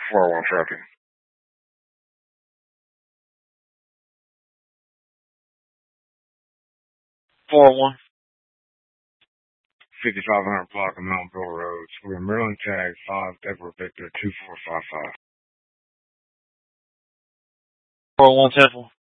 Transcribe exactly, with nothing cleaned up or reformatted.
four oh one Trucking. four oh one. fifty-five hundred block of Mountain Bill Road. We're Maryland Tag five Edward Victor two four five five. four oh one Temple.